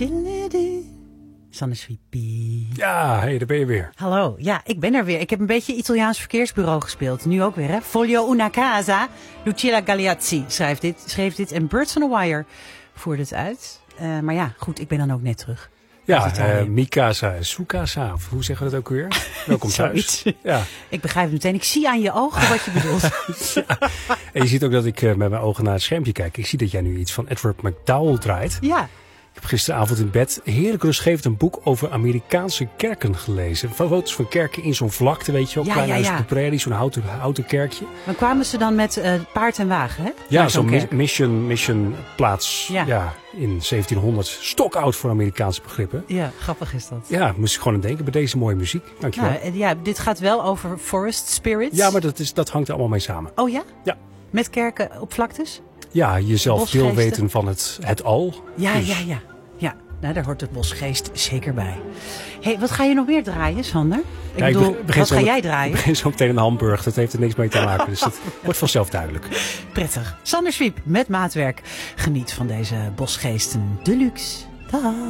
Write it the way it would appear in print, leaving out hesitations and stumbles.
Sanne Swiepie. Ja, hey, daar ben je weer. Hallo, ja, ik ben er weer. Ik heb een beetje Italiaans verkeersbureau gespeeld. Nu ook weer, hè. Foglio una casa. Lucilla Gagliazzi schreef dit en Birds on a Wire voerde het uit. Maar ja, goed, ik ben dan ook net terug. Ja, Mikasa, Sukasa, of hoe zeggen we dat ook weer? Welkom thuis. Ja. Ik begrijp het meteen. Ik zie aan je ogen wat je bedoelt. Ja. En je ziet ook dat ik met mijn ogen naar het schermpje kijk. Ik zie dat jij nu iets van Edward McDowell draait. Ja. Ik heb gisteravond in bed heerlijk rustgevend een boek over Amerikaanse kerken gelezen. Foto's van kerken in zo'n vlakte, weet je wel. Klein huis op de prairie, zo'n houten kerkje. Maar kwamen ze dan met paard en wagen, hè? Ja, zo'n mission plaats. Ja, in 1700. Stokoud voor Amerikaanse begrippen. Ja, grappig is dat. Ja, moest ik gewoon aan denken bij deze mooie muziek. Dankjewel. Nou, ja, dit gaat wel over forest spirits. Ja, maar dat hangt er allemaal mee samen. Oh ja? Ja. Met kerken op vlaktes? Ja, jezelf deel weten van het al. Ja, dus. Ja. Nou, daar hoort het bosgeest zeker bij. Hey, wat ga je nog meer draaien, Sander? Ik bedoel, wat ga jij draaien? Ik begin zo meteen een hamburger. Dat heeft er niks mee te maken. Dus dat wordt vanzelf duidelijk. Prettig. Sander Swiep met maatwerk. Geniet van deze bosgeesten deluxe. Dag.